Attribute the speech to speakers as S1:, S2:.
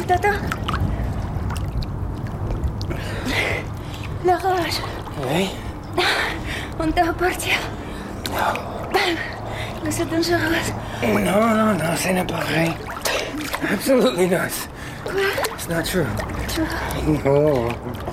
S1: t'attends. L'orage.
S2: Oui?
S1: On doit repartir. Mais c'est dangereux.
S2: Non, ce n'est pas vrai. Absolutely not.
S1: Quoi?
S2: It's not true.
S1: Tu vois?
S2: No.